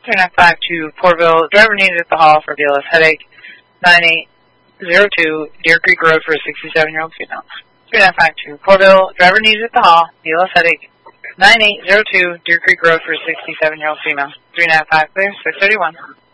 3952 Portville. Driver needed at the hall for BLS headache. 9802 Deer Creek Road for a 67-year-old female. 3952 Portville. Driver needed at the hall. BLS headache. 9802 Deer Creek Road for a 67-year-old female. 3955 clear. 631.